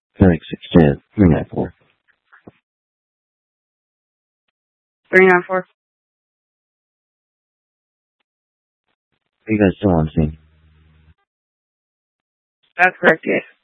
Phoenix 610, 394. 394. Are you guys still on scene? That's correct, yes.